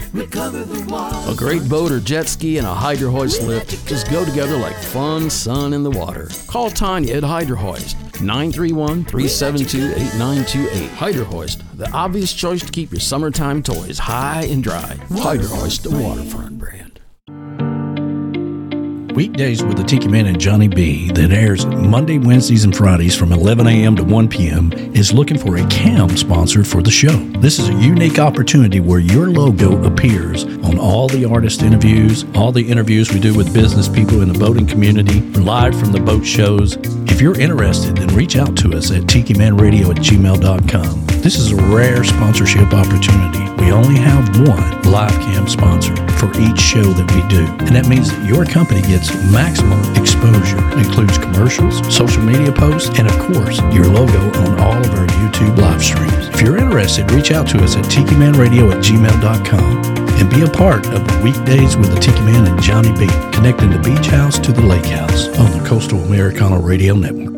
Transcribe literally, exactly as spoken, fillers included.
recover the water. A great boat or jet ski and a Hydro Hoist lift just go together like fun sun in the water. Call Tanya at Hydro Hoist, nine three one, three seven two, eight nine two eight. Hydro Hoist, the obvious choice to keep your summertime toys high and dry. Hydro Hoist, the waterfront brand. Weekdays with the Tiki Man and Johnny B that airs Monday, Wednesdays, and Fridays from eleven a.m. to one p.m. is looking for a cam sponsor for the show. This is a unique opportunity where your logo appears on all the artist interviews, all the interviews we do with business people in the boating community, live from the boat shows. If you're interested, then reach out to us at tiki man radio at gmail dot com. This is a rare sponsorship opportunity. We only have one live cam sponsor for each show that we do, and that means that your company gets maximum exposure. It includes commercials, social media posts, and of course, your logo on all of our YouTube live streams. If you're interested, reach out to us at tiki man radio at gmail dot com and be a part of the Weekdays with the Tiki Man and Johnny B, connecting the beach house to the lake house on the Coastal Americana Radio Network.